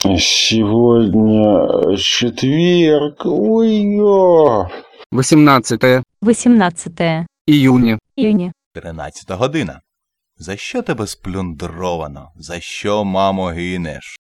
Сегодня четверг. Ой-ё. 18 18 июня. июня. 13 година. За що тебе сплюндровано? За що, мамо, гинеш?